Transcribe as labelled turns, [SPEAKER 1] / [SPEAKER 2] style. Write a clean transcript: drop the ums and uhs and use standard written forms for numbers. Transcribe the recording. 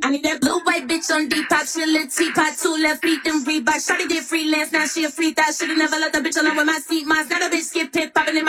[SPEAKER 1] I need that blue white bitch on Depop, she a little teapot, 2 left feet, then Reebok. Shawty did freelance, now she a freak that should've never let the bitch alone with my seat. Mine's got a bitch skip pip popping in my